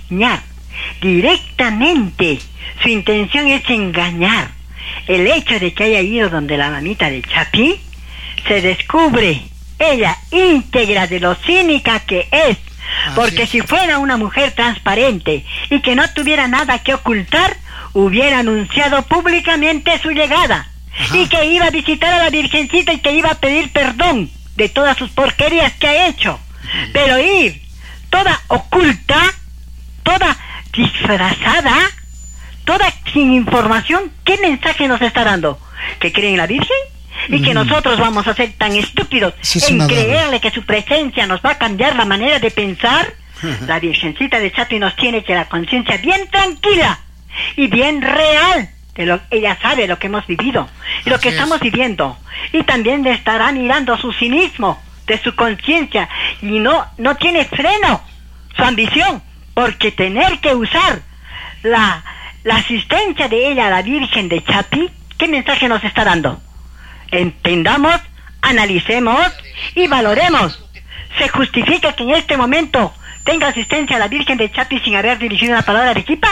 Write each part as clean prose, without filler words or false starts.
engañar. Directamente. Su intención es engañar. El hecho de que haya ido donde la mamita de Chapi, se descubre ella íntegra de lo cínica que es. Porque si fuera una mujer transparente y que no tuviera nada que ocultar, hubiera anunciado públicamente su llegada. Y que iba a visitar a la Virgencita y que iba a pedir perdón de todas sus porquerías que ha hecho. Pero ir toda oculta, toda disfrazada, toda sin información, ¿qué mensaje nos está dando? ¿Que creen en la Virgen? Y que nosotros vamos a ser tan estúpidos en creerle que su presencia nos va a cambiar la manera de pensar. La Virgencita de Chapi nos tiene que la conciencia bien tranquila y bien real. Ella sabe lo que hemos vivido y lo que estamos viviendo. Y también le estará mirando su cinismo de su conciencia. Y no tiene freno su ambición, porque tener que usar la asistencia de ella a la Virgen de Chapi, ¿qué mensaje nos está dando? Entendamos, analicemos y valoremos. ¿Se justifica que en este momento tenga asistencia a la Virgen de Chapi sin haber dirigido una palabra de Arequipa?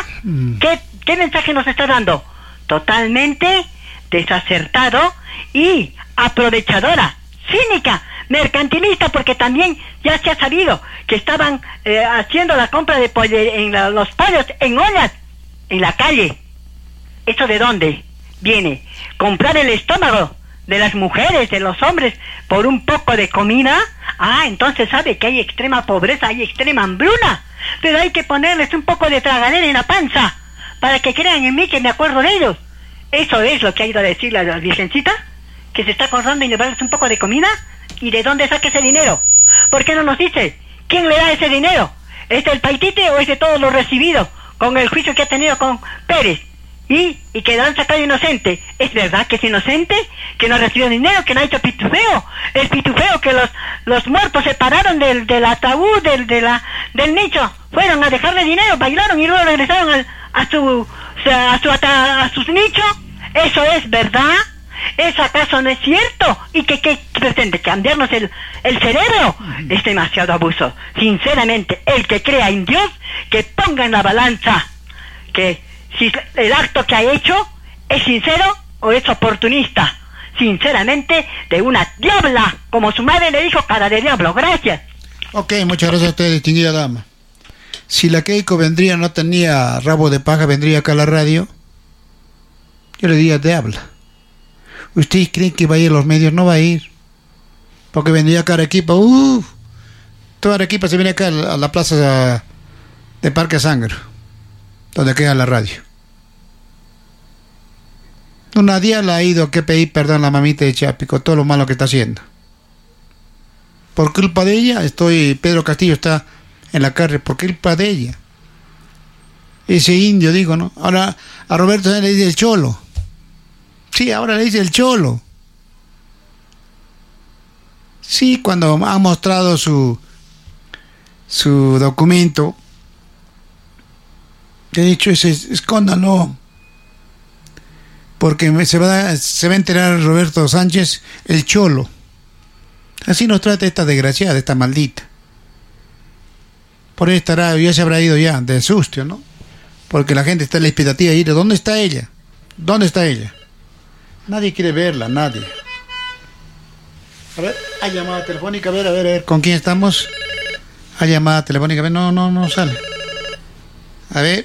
¿Qué mensaje nos está dando? Totalmente desacertado y aprovechadora, cínica, mercantilista, porque también ya se ha sabido que estaban haciendo la compra de los pollos en ollas en la calle. ¿Eso de dónde viene? Comprar el estómago de las mujeres, de los hombres, por un poco de comida. Entonces sabe que hay extrema pobreza, hay extrema hambruna, pero hay que ponerles un poco de tragadera en la panza para que crean en mí que me acuerdo de ellos. Eso es lo que ha ido a decir la Virgencita, que se está acordando y llevarles un poco de comida. ¿Y de dónde saca ese dinero? ¿Por qué no nos dice quién le da ese dinero? ¿Es del paitite o es de todo lo recibido con el juicio que ha tenido con Pérez? Y que lo han sacado inocente. ¿Es verdad que es inocente? ¿Que no recibió dinero? ¿Que no ha hecho pitufeo? ¿Es pitufeo que los muertos se pararon del ataúd, del nicho? Fueron a dejarle dinero, bailaron y luego regresaron a sus nichos. ¿Eso es verdad? ¿Eso acaso no es cierto? ¿Y qué pretende? ¿Cambiarnos el cerebro? Es demasiado abuso. Sinceramente, el que crea en Dios, que ponga en la balanza que si el acto que ha hecho es sincero o es oportunista. Sinceramente, de una diabla, como su madre le dijo, cara de diablo. Gracias. Ok, muchas gracias a usted, distinguida dama. Si la Keiko vendría, no tenía rabo de paja, vendría acá a la radio, yo le diría diabla. ¿Ustedes creen que va a ir a los medios? No va a ir. Porque vendría acá a Arequipa. Toda Arequipa se viene acá a la plaza de Parque Sangre, donde queda la radio. Nadie le ha ido a que pedir perdón a la mamita de Chapi con todo lo malo que está haciendo. Por culpa de ella, Pedro Castillo está en la cárcel, por culpa de ella. Ese indio, digo, ¿no? Ahora a Roberto le dice el cholo. Sí, ahora le dice el cholo. Sí, cuando ha mostrado su documento, he dicho, escóndalo, porque se va a enterar Roberto Sánchez, el cholo. Así nos trata esta desgraciada, esta maldita. Por ahí ya se habrá ido ya, de susto, ¿no? Porque la gente está en la expectativa de ir. ¿Dónde está ella? ¿Dónde está ella? Nadie quiere verla, nadie. A ver, hay llamada telefónica, a ver, ¿con quién estamos? Hay llamada telefónica, a ver, no sale. A ver.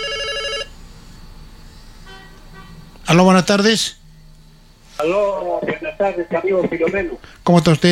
Aló, buenas tardes. Aló, buenas tardes, amigo Filomeno. ¿Cómo está usted?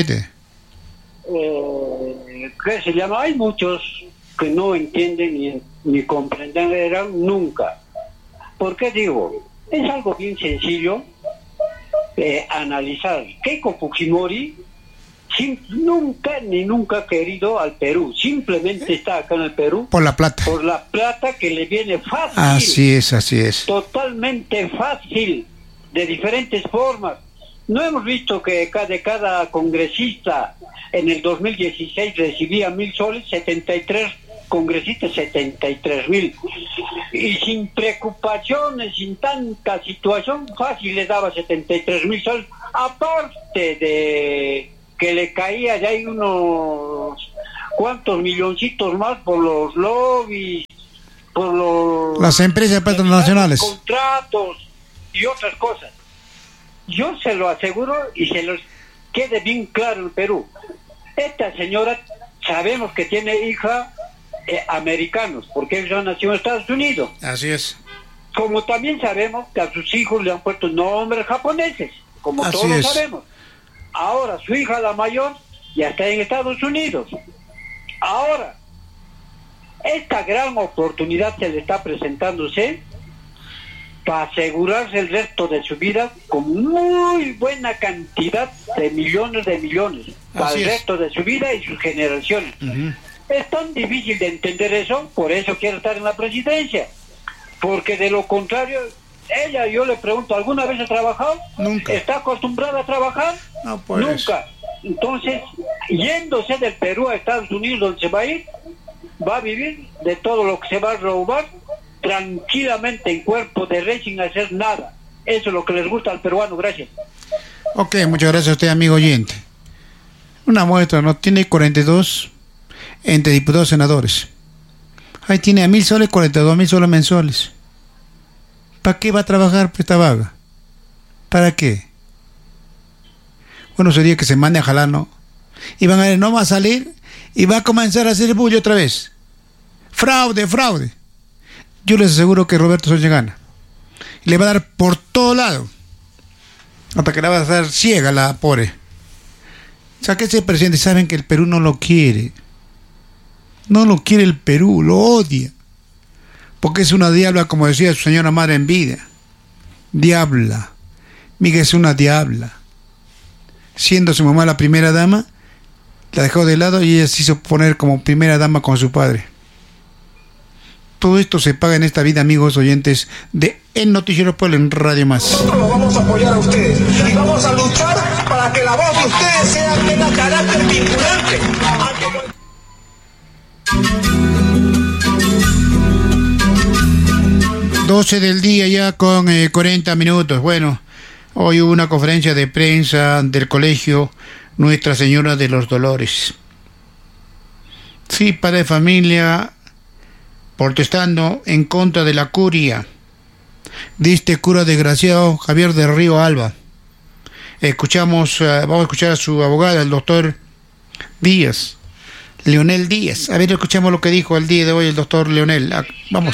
¿Qué se llama? Hay muchos que no entienden ni comprenderán nunca. ¿Por qué digo? Es algo bien sencillo analizar. Keiko Fujimori nunca ha querido al Perú. Simplemente está acá en el Perú por la plata. Por la plata que le viene fácil. Así es. Totalmente fácil, de diferentes formas. No hemos visto que de cada congresista en el 2016 recibía 1,000 soles, 73 congresistas, 73,000. Y sin preocupaciones, sin tanta situación, fácil le daba 73,000 soles. Aparte de que le caía ya hay cuántos milloncitos más por los lobbies, por las empresas transnacionales, contratos y otras cosas. Yo se lo aseguro y se los quede bien claro en Perú. Esta señora sabemos que tiene hija americanos, porque ella nació en Estados Unidos. Así es. Como también sabemos que a sus hijos le han puesto nombres japoneses, como Así todos es. sabemos. Ahora su hija, la mayor, ya está en Estados Unidos. Ahora, esta gran oportunidad se le está presentándose para asegurarse el resto de su vida con muy buena cantidad de millones para Así el es. resto de su vida y sus generaciones. Es tan difícil de entender eso, por eso quiere estar en la presidencia, porque de lo contrario, ella, yo le pregunto, ¿alguna vez ha trabajado? Nunca. ¿Está acostumbrada a trabajar? No, pues. Nunca. Entonces, yéndose del Perú a Estados Unidos, donde se va a ir, va a vivir de todo lo que se va a robar tranquilamente en cuerpo de rey sin hacer nada. Eso es lo que les gusta al peruano. Gracias. Ok, muchas gracias a usted, amigo oyente. Una muestra, ¿no? Tiene 42 entre diputados y senadores. Ahí tiene a 1.000 soles, 42.000 soles mensuales. ¿Para qué va a trabajar esta vaga? ¿Para qué? Bueno, sería que se mande a jalar, ¿no? Y van a ver, no va a salir y va a comenzar a hacer bullo otra vez. Fraude, fraude. Yo les aseguro que Roberto Sánchez gana. Le va a dar por todo lado. Hasta que la va a hacer ciega la pobre. O sea, que ese presidente saben que el Perú no lo quiere. No lo quiere el Perú, lo odia. Porque es una diabla, como decía su señora madre en vida. Diabla. Miguel es una diabla. Siendo su mamá la primera dama, la dejó de lado y ella se hizo poner como primera dama con su padre. Todo esto se paga en esta vida, amigos oyentes de El Noticiero Pueblo en Radio Más. Nosotros los vamos a apoyar a ustedes y vamos a luchar para que la voz de ustedes tenga carácter vinculante. 12 del día ya con 40 minutos. Bueno, hoy hubo una conferencia de prensa del colegio Nuestra Señora de los Dolores. Sí, padre de familia protestando en contra de la curia de este cura desgraciado Javier del Río Alba. Vamos a escuchar a su abogado, el doctor Díaz, Leonel Díaz. A ver, escuchamos lo que dijo el día de hoy el doctor Leonel. Vamos.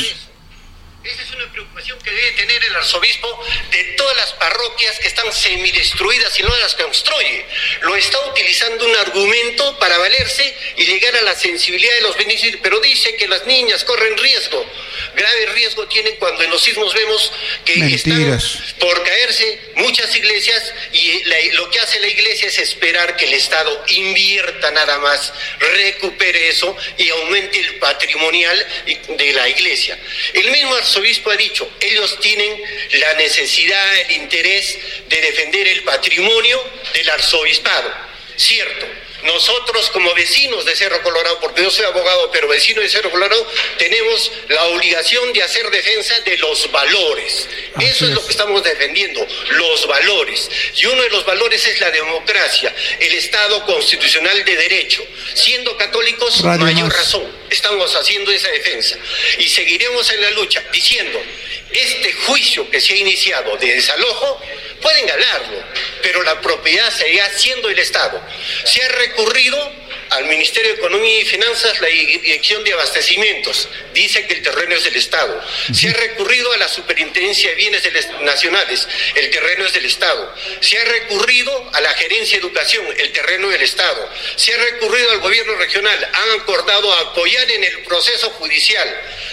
Esa es una preocupación que debe tener el arzobispo de todas las parroquias que están semidestruidas y no las construye. Lo está utilizando un argumento para valerse y llegar a la sensibilidad de los beneficios, pero dice que las niñas corren riesgo. Grave riesgo tienen cuando en los sismos vemos que Mentiras. están por caerse muchas iglesias y lo que hace la iglesia es esperar que el Estado invierta nada más, recupere eso y aumente el patrimonial de la iglesia. El mismo arzobispo ha dicho, ellos tienen la necesidad, el interés de defender el patrimonio del arzobispado. Cierto, nosotros como vecinos de Cerro Colorado, porque yo soy abogado, pero vecino de Cerro Colorado, tenemos la obligación de hacer defensa de los valores. Eso es lo que estamos defendiendo, los valores. Y uno de los valores es la democracia, el Estado constitucional de derecho. Siendo católicos, Radio mayor Más. razón, estamos haciendo esa defensa. Y seguiremos en la lucha diciendo, este juicio que se ha iniciado de desalojo, pueden ganarlo, pero la propiedad seguirá siendo el Estado. Se ha recurrido al Ministerio de Economía y Finanzas, la Dirección de Abastecimientos, dice que el terreno es del Estado. Se ha recurrido a la Superintendencia de Bienes Nacionales, el terreno es del Estado. Se ha recurrido a la Gerencia de Educación, el terreno del Estado. Se ha recurrido al gobierno regional, han acordado apoyar en el proceso judicial.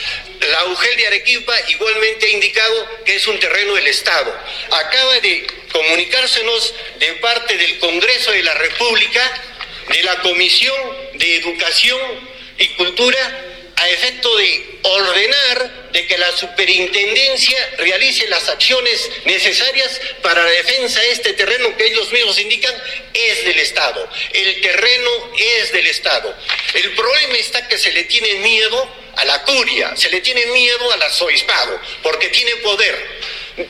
La UGEL de Arequipa igualmente ha indicado que es un terreno del Estado. Acaba de comunicársenos de parte del Congreso de la República, de la Comisión de Educación y Cultura, a efecto de ordenar de que la superintendencia realice las acciones necesarias para la defensa de este terreno que ellos mismos indican es del Estado. El terreno es del Estado. El problema está que se le tiene miedo a la curia, se le tiene miedo al arzobispado, porque tiene poder.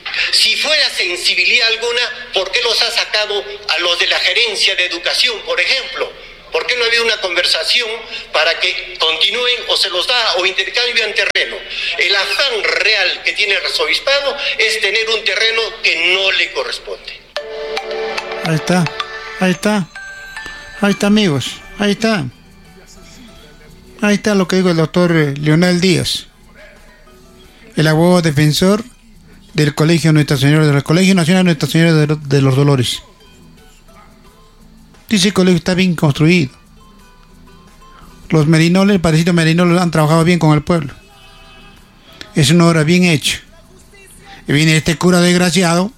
Si fuera sensibilidad alguna, ¿por qué los ha sacado a los de la gerencia de educación, por ejemplo? ¿Por qué no ha habido una conversación para que continúen o se los da o intercambian terreno? El afán real que tiene el arzobispado es tener un terreno que no le corresponde. Ahí está, amigos, ahí está lo que dijo el doctor Leonel Díaz, el abogado defensor del Colegio Nuestra Señora, del Colegio Nacional Nuestra Señora de los Dolores. Dice que el colegio está bien construido. Los merinoles, el padrecito merinoles han trabajado bien con el pueblo. Es una obra bien hecha. Y viene este cura desgraciado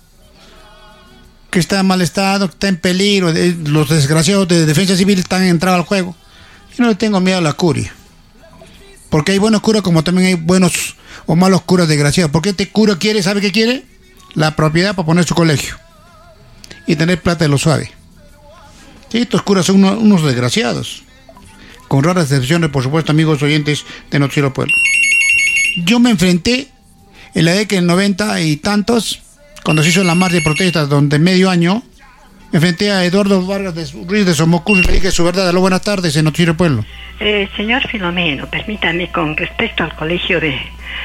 que está en mal estado, que está en peligro. Los desgraciados de defensa civil están entrando al juego. Yo no le tengo miedo a la curia. Porque hay buenos curas como también hay buenos o malos curas desgraciados. Porque este cura sabe qué quiere? La propiedad para poner su colegio. Y tener plata de lo suave. Sí, estos curas son unos desgraciados. Con raras excepciones, por supuesto, amigos oyentes de Noticiero Pueblo. Yo me enfrenté en la década del 90 y tantos, cuando se hizo la marcha de protestas, donde medio año, me enfrenté a Eduardo Vargas de Ruiz de Somocur y le dije su verdad. Aló, buenas tardes en Noticiero Pueblo. Señor Filomeno, permítame con respecto al colegio de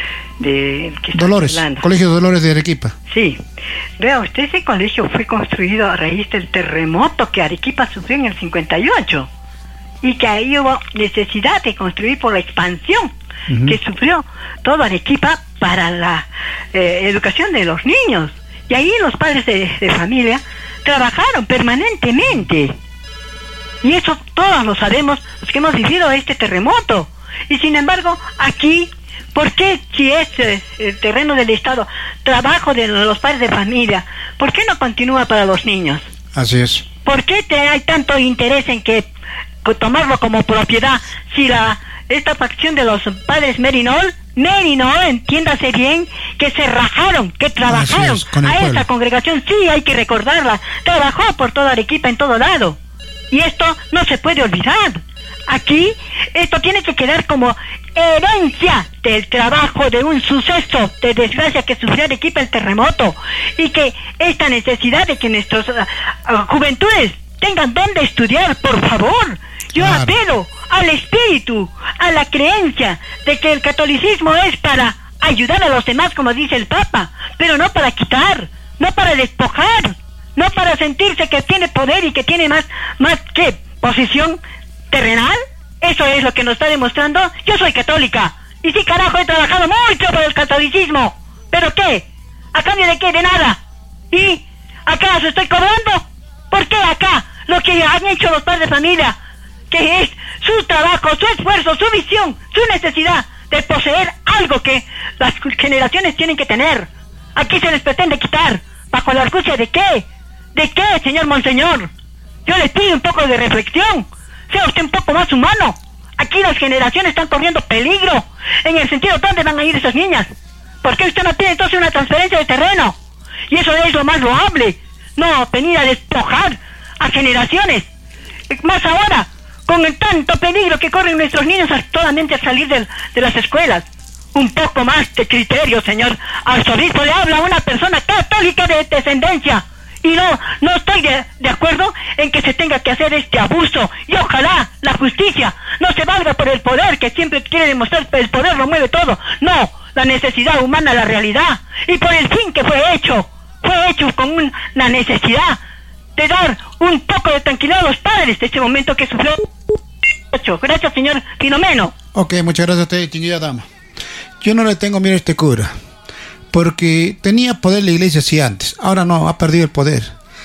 que Dolores, Colegio Dolores de Arequipa. Sí, vea usted, ese colegio fue construido a raíz del terremoto que Arequipa sufrió en el 58 y que ahí hubo necesidad de construir por la expansión que sufrió todo Arequipa para la educación de los niños, y ahí los padres de familia trabajaron permanentemente, y eso todos lo sabemos los que hemos vivido este terremoto. Y sin embargo aquí, ¿por qué, si es el terreno del Estado, trabajo de los padres de familia, por qué no continúa para los niños? Así es. ¿Por qué hay tanto interés en que tomarlo como propiedad si esta facción de los padres Merinol, entiéndase bien, que se rajaron, que trabajaron a esta congregación? Sí, hay que recordarla, trabajó por toda Arequipa, en todo lado, y esto no se puede olvidar. Aquí esto tiene que quedar como herencia del trabajo de un suceso de desgracia que sufrió Arequipa, el terremoto, y que esta necesidad de que nuestras juventudes tengan donde estudiar, por favor. Yo apelo al espíritu, a la creencia de que el catolicismo es para ayudar a los demás, como dice el Papa, pero no para quitar, no para despojar, no para sentirse que tiene poder y que tiene más que posición terrenal. Eso es lo que nos está demostrando. Yo soy católica y sí, carajo, he trabajado mucho por el catolicismo, pero ¿qué? ¿A cambio de qué? De nada. ¿Y acaso estoy cobrando? ¿Por qué acá lo que han hecho los padres de familia, que es su trabajo, su esfuerzo, su visión, su necesidad de poseer algo que las generaciones tienen que tener, aquí se les pretende quitar? ¿Bajo la argucia de qué? ¿De qué, señor Monseñor? Yo les pido un poco de reflexión. Sea usted un poco más humano. Aquí las generaciones están corriendo peligro. En el sentido, ¿dónde van a ir esas niñas? ¿Por qué usted no pide entonces una transferencia de terreno? Y eso es lo más loable. No venir a despojar a generaciones. Más ahora, con el tanto peligro que corren nuestros niños solamente al salir de las escuelas. Un poco más de criterio, señor arzobispo. Le habla a una persona católica de descendencia. Y no estoy de acuerdo en que se tenga que hacer este abuso, y ojalá la justicia no se valga por el poder, que siempre quiere demostrar que el poder lo mueve todo. No, la necesidad humana, la realidad, y por el fin que fue hecho con una necesidad de dar un poco de tranquilidad a los padres de este momento que sufrió. Gracias, señor Filomeno. Ok, muchas gracias a usted, distinguida dama. Yo no le tengo miedo a este cura, porque tenía poder la iglesia sí antes, ahora no, ha perdido el poder.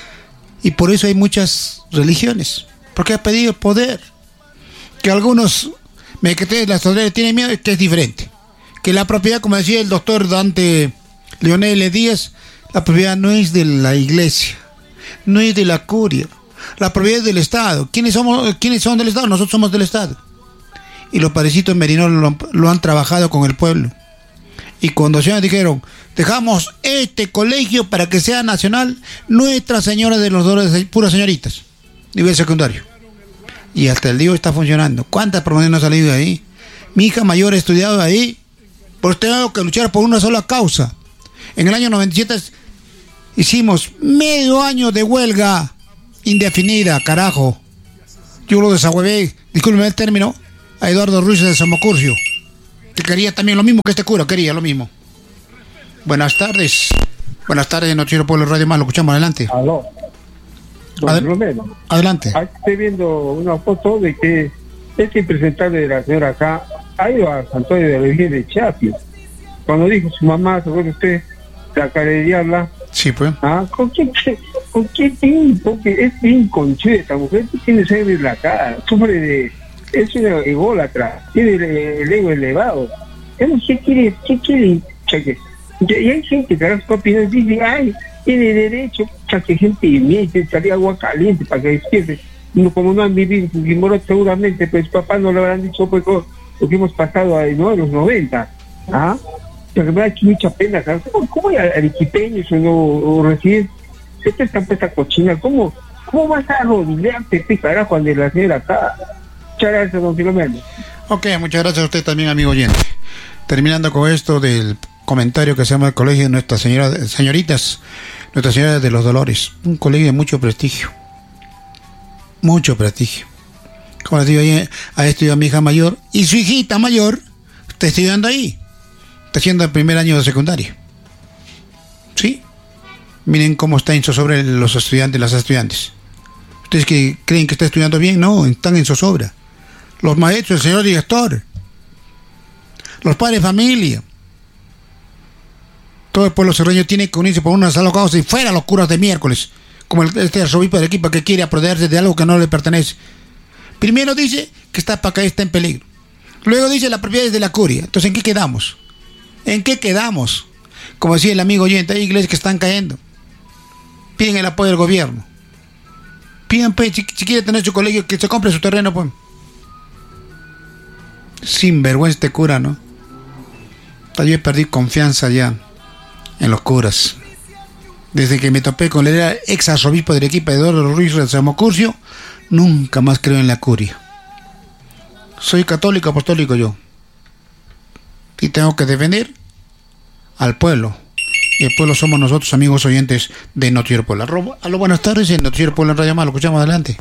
Y por eso hay muchas religiones, porque ha perdido el poder. Que algunos mequetes de las autoridades tienen miedo, que es diferente. Que la propiedad, como decía el doctor Dante Leonel Díaz, la propiedad no es de la iglesia, no es de la curia, la propiedad es del Estado. ¿Quiénes son del Estado? Nosotros somos del Estado. Y los padrecitos merinos lo han trabajado con el pueblo. Y cuando se dijeron, dejamos este colegio para que sea nacional, Nuestra Señora de los Dolores, puras señoritas, nivel secundario. Y hasta el día está funcionando. ¿Cuántas promociones han salido de ahí? Mi hija mayor ha estudiado ahí, pues tengo que luchar por una sola causa. En el año 97 hicimos medio año de huelga indefinida, carajo. Yo lo desahuevé, discúlpeme el término, a Eduardo Ruiz de Somocurcio, que quería también lo mismo que este cura, quería lo mismo. Buenas tardes, Noticiero Pueblo Radio Más, lo escuchamos, adelante. Aló. Adelante. Estoy viendo una foto de que este impresentable de la señora acá ha ido a Santuario de la Virgen de Chapi. Cuando dijo su mamá, ¿se acuerda usted? La cara de diabla. Sí, pues. ¿Con qué tiene? Porque es bien conchuda esta mujer, tiene sangre en la cara, sufre de... Es una ególatra, tiene el ego elevado. ¿Qué quiere? Y hay gente que las copias dice, ay, tiene derecho, que gente miente, salía agua caliente para que despierte. Como no han vivido Fujimori, seguramente, pues papá no le habrán dicho pues lo que hemos pasado a los 90. ¿Ah? Pero me ha hecho mucha pena. ¿Cómo hay arequipeños o residentes? Esta estampa cochina, ¿cómo vas a arrodillarte, carajo, de la señora acá? Muchas gracias, don Filomeno. Ok, muchas gracias a usted también, amigo oyente. Terminando con esto del comentario que se llama el Colegio de Nuestra Señora de los Dolores, un colegio de mucho prestigio. Como les digo, ahí estudió mi hija mayor y su hijita mayor está estudiando ahí, está haciendo el primer año de secundaria. ¿Sí? Miren cómo está en zozobra los estudiantes, las estudiantes. ¿Ustedes que creen que está estudiando bien? No, están en zozobra. Los maestros, el señor director, los padres de familia, todo el pueblo cerreño tiene que unirse por una sola causa y fuera los curas de miércoles, como este arzobispo de Arequipa que quiere apropiarse de algo que no le pertenece. Primero dice que esta Pacay está en peligro, luego dice la propiedad es de la curia. Entonces, ¿en qué quedamos? Como decía el amigo oyente, hay iglesias que están cayendo. Piden el apoyo del gobierno. Pidan, pues, si quiere tener su colegio, que se compre su terreno, pues. Sin vergüenza este cura, ¿no? Yo perdí confianza ya en los curas. Desde que me topé con el ex arzobispo de Arequipa, Eduardo Ruiz de Somocurcio, nunca más creo en la curia. Soy católico apostólico yo. Y tengo que defender al pueblo. Y el pueblo somos nosotros, amigos oyentes de Noticiero Pueblo. Aló, buenas tardes, en Noticiero Pueblo en Radio Más, lo escuchamos, adelante.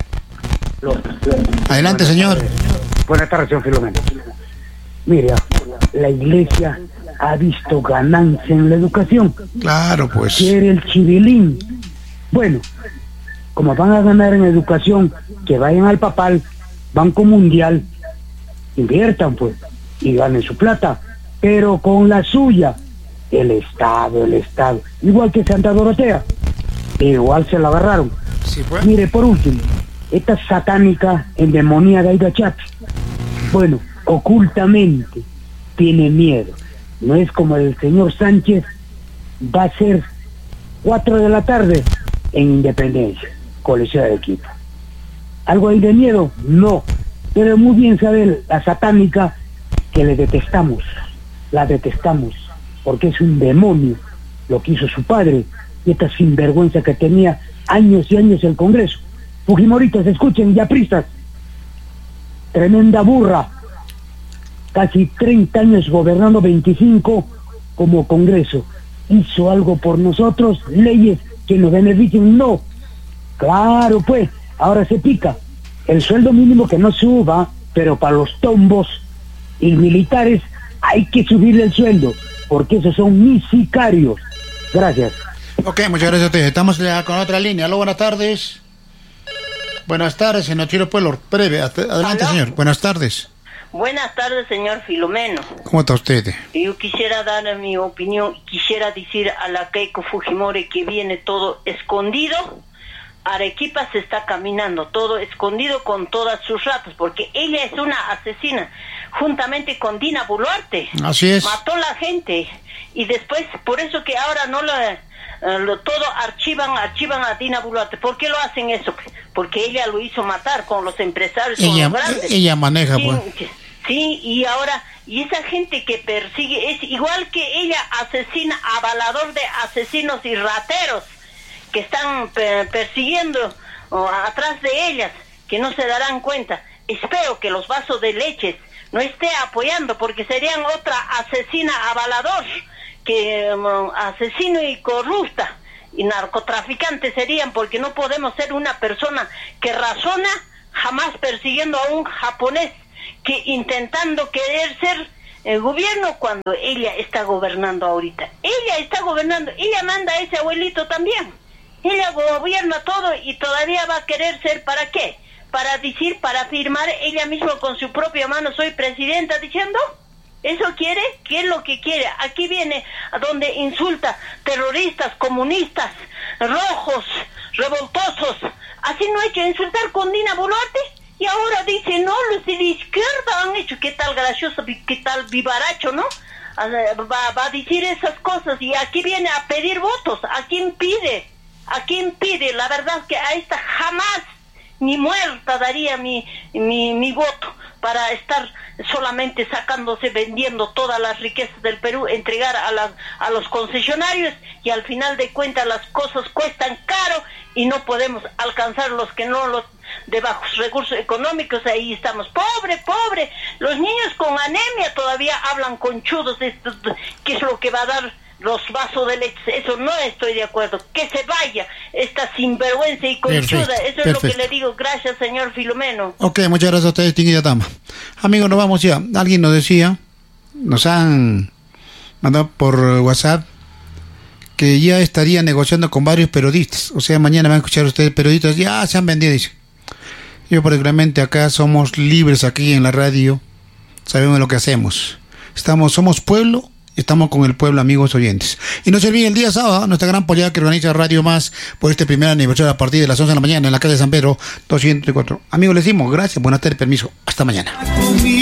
Adelante, señor. Buenas tardes, señor Filomeno. Mira, la iglesia ha visto ganancia en la educación. Claro, pues. Quiere el chivilín. Bueno, como van a ganar en educación, que vayan al papal, Banco Mundial, inviertan pues, y ganen su plata, pero con la suya. El Estado, igual que Santa Dorotea, igual se la agarraron. Sí, pues. Mire, por último, esta satánica endemoniada Aida Chapi, bueno, ocultamente tiene miedo. No es como el señor Sánchez, va a ser 4 de la tarde en Independencia, Coliseo de Arequipa. ¿Algo hay de miedo? No, pero muy bien sabe la satánica que la detestamos, porque es un demonio lo que hizo su padre y esta sinvergüenza que tenía años y años el Congreso. Fujimoritas, escuchen, ya pristas, tremenda burra, casi 30 años gobernando, 25 como Congreso. ¿Hizo algo por nosotros? ¿Leyes que nos beneficien? No. Claro, pues, ahora se pica. El sueldo mínimo que no suba, pero para los tombos y militares hay que subirle el sueldo, porque esos son mis sicarios. Gracias. Ok, muchas gracias a ustedes. Estamos con otra línea. Aló, buenas tardes. Buenas tardes, en Noticiero Pueblo. Breve, adelante. ¿Aló? Señor. Buenas tardes. Buenas tardes, señor Filomeno. ¿Cómo está usted? Yo quisiera dar mi opinión, quisiera decir a la Keiko Fujimori que viene todo escondido. Arequipa se está caminando todo escondido con todas sus ratas, porque ella es una asesina, juntamente con Dina Boluarte. Así es. Mató a la gente, y después, por eso que ahora no todo archivan a Dina Boluarte. ¿Por qué lo hacen eso? Porque ella lo hizo matar con los empresarios, con los grandes. Ella maneja, sí, pues. Sí, y ahora, y esa gente que persigue, es igual que ella, asesina, avalador de asesinos y rateros, que están persiguiendo atrás de ellas, que no se darán cuenta. Espero que los vasos de leche no esté apoyando, porque serían otra asesina avalador, que asesino y corrupta y narcotraficante serían, porque no podemos ser una persona que razona jamás persiguiendo a un japonés que intentando querer ser el gobierno cuando ella está gobernando ahorita. Ella está gobernando, ella manda a ese abuelito también. Ella gobierna todo y todavía va a querer ser, ¿para qué? Para decir, para afirmar ella misma con su propia mano, soy presidenta, diciendo, ¿eso quiere? ¿Qué es lo que quiere? Aquí viene a donde insulta terroristas, comunistas, rojos, revoltosos. Así no ha hecho insultar con Dina Boluarte. Y ahora dice, no, los de la izquierda han hecho, qué tal gracioso, qué tal vivaracho, ¿no? Va a decir esas cosas y aquí viene a pedir votos. ¿A quién pide? ¿A quién pide? La verdad es que a esta jamás ni muerta daría mi voto para estar solamente sacándose, vendiendo todas las riquezas del Perú, entregar a los concesionarios y al final de cuentas las cosas cuestan caro y no podemos alcanzar los que no los de bajos recursos económicos, ahí estamos, pobre, los niños con anemia todavía hablan conchudos, ¿qué es lo que va a dar los vasos de leche? Eso no estoy de acuerdo, que se vaya esta sinvergüenza y conchuda. Eso es lo que le digo. Gracias, señor Filomeno. Ok, muchas gracias a usted, distinguida dama. Amigos, nos vamos ya. Alguien nos decía, nos han mandado por WhatsApp que ya estaría negociando con varios periodistas. O sea, mañana van a escuchar ustedes periodistas, ya se han vendido, dice. Yo particularmente acá somos libres aquí en la radio, sabemos lo que hacemos. Somos pueblo, estamos con el pueblo, amigos oyentes. Y no se olviden el día sábado, nuestra gran pollada que organiza Radio Más por este primer aniversario a partir de las 11 de la mañana en la calle San Pedro 204. Amigos, les decimos gracias, buenas tardes, permiso, hasta mañana.